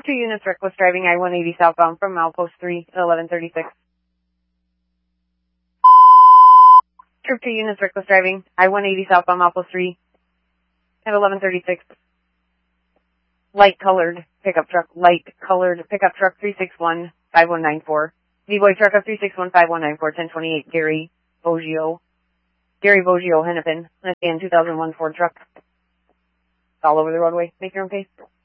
Trip 2 units reckless driving I-180 southbound from Milepost 3 at 1136. Trip 2 units reckless driving I-180 southbound Milepost 3 at 1136. Light colored pickup truck 3615194. V-Boy truck of 3615194, 1028 Gary Boggio, Hennepin. That's in 2001 Ford truck. It's all over the roadway. Make your own pace.